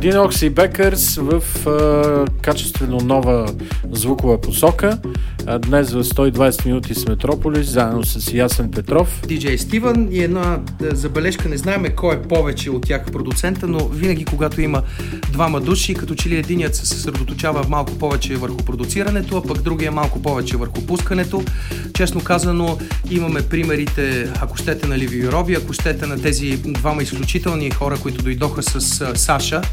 Dinox и Beckers в качествено нова звукова посока. Днес в 120 минути с Метрополис, заедно с Ясен Петров. DJ Стивън и една забележка, не знаем кой е повече от тях продуцента, но винаги когато има двама души, като че ли единият се съсредоточава малко повече върху продуцирането, а пък другия малко повече върху пускането. Честно казано, имаме примерите, ако щете на Ливи и Роби, ако щете на тези двама изключителни хора, които дойдоха с Саша.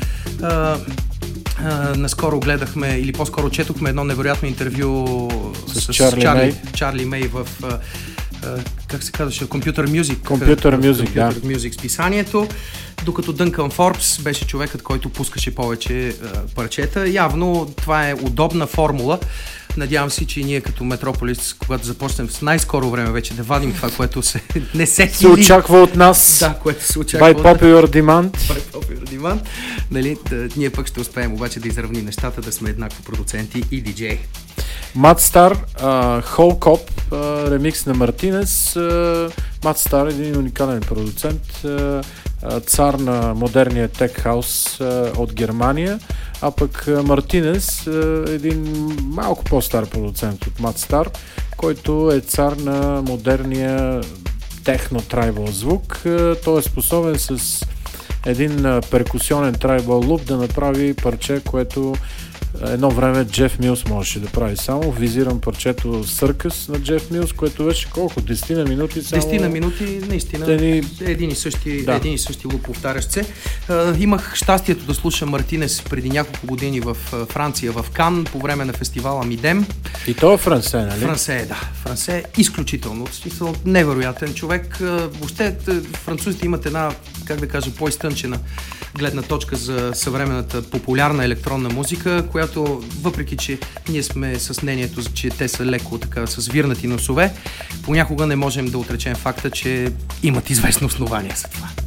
Наскоро гледахме, или по-скоро четохме едно невероятно интервю с Чарли Мей в как се казваше, Computer Music списанието, докато Дънкан Форбс беше човекът, който пускаше повече парчета. Явно това е удобна формула. Надявам се, че и ние като Метрополис, когато започнем в най-скоро време вече да вадим това, което се очаква от нас. Да, което се очаква by popular demand. Нали, ние пък ще успеем обаче да изравним нещата, да сме еднакво продуценти и диджеи. Мат Стар, Whole Cop, ремикс на Мартинес. Мат Стар е един уникален продуцент, цар на модерния тек хаус от Германия, а пък Мартинес един малко по-стар продуцент от Мат Стар, който е цар на модерния техно-трайбъл звук. Той е способен с един перкусионен трайбъл луп да направи парче, което едно време Джеф Милс можеше да прави само. Визирам парчето Circus на Джеф Милс, което беше колко? 10 на минути само? 10 на минути, наистина. Един и същи луп повтарящ се. Имах щастието да слушам Мартинес преди няколко години в Франция, в Кан, по време на фестивала Мидем. И то е Франсе, нали? Франсе е изключително. Невероятен човек. Въобще французите имат една, как да кажа, по-изтънчена гледна точка за съвременната популярна електронна музика, която, въпреки че ние сме с мнението, че те са леко така с вирнати носове, понякога не можем да отречем факта, че имат известно основание за това.